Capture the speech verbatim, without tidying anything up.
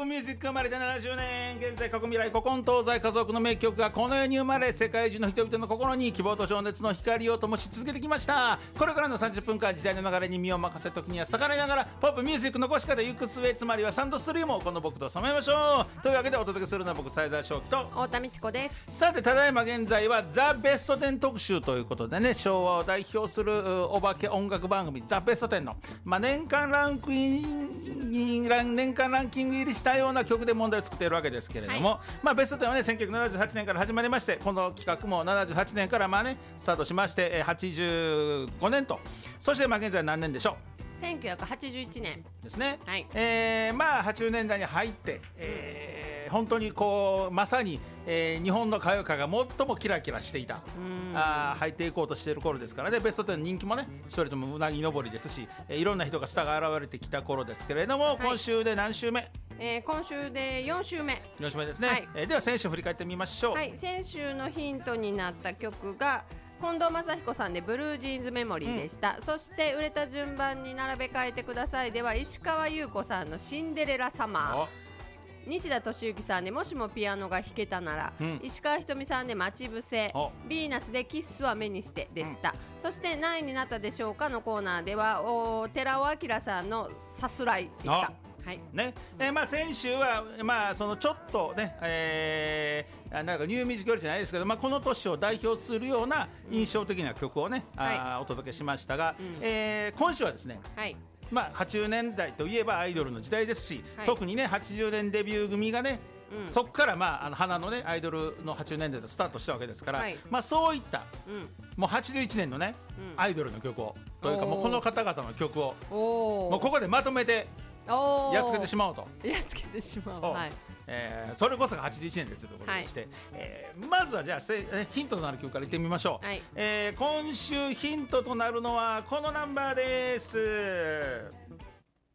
プミュージック生まれてななじゅうねん、現在過去未来古今東西家族の名曲がこの世に生まれ、世界中の人々の心に希望と情熱の光を灯し続けてきました。これからのさんじゅっぷんかん、時代の流れに身を任せ、時には逆らいながらポップミュージックの残し方行く末、つまりはサンドストリームをこの僕と備えましょう。というわけでお届けするのは僕斉田正樹と太田美智子です。 さて、ただいま現在はザ・ベストテン特集ということでね、昭和を代表するお化け音楽番組ザ・ベストテンの、まあ、年間ランクイン年間ランキング入りしたような曲で問題を作っているわけですけれども、はい、まあ、ベストテンはねせんきゅうひゃくななじゅうはちねんから始まりまして、この企画もななじゅうはちねんからまあ、ね、スタートしましてはちじゅうごねんと、そしてまあ現在何年でしょう。 せんきゅうひゃくはちじゅういちねんですね、 はい、 えー、まあはちじゅうねんだいに入って、えー、本当にこうまさに、えー、日本の歌謡界が最もキラキラしていた、あ入っていこうとしている頃ですからね。ベストテンの人気もね一人ともうなぎ登りですし、えー、いろんな人がスターが現れてきた頃ですけれども、はい、今週で何週目？ えー、今週でよん週目よん週目ですね、はい、えー、では先週振り返ってみましょう。 はい、先週のヒントになった曲が近藤正彦さんでブルージーンズメモリーでした、うん、そして売れた順番に並べ替えてくださいでは石川優子さんのシンデレラサマー、西田敏行さんでもしもピアノが弾けたなら、うん、石川ひとみさんで待ち伏せ、ヴィーナスでキッスは目にしてでした、うん、そして何位になったでしょうかのコーナーではお寺尾明さんのさすらいでした。はいねえーまあ、先週は、まあ、そのちょっとね、えー、なんかニューミュージックよりじゃないですけど、まあ、この年を代表するような印象的な曲をね、うん、あはい、お届けしましたが、うん、えー、今週はですね、はい、まあ、はちじゅうねんだいといえばアイドルの時代ですし、はい、特にねはちじゅうねんデビュー組がね、うん、そこから、まあ、あの花の、ね、アイドルのはちじゅうねんだいでスタートしたわけですから、はい、まあ、そういった、うん、もうはちじゅういちねんのね、うん、アイドルの曲をというかもうこの方々の曲をもうここでまとめてやっつけてしまおうと。 やっつけてしまおう。そう、 はい、えー、それこそがはちじゅういちねんですということでして、はい、えー、まずはじゃあヒントとなる曲からいってみましょう、はい、えー、今週ヒントとなるのはこのナンバーです。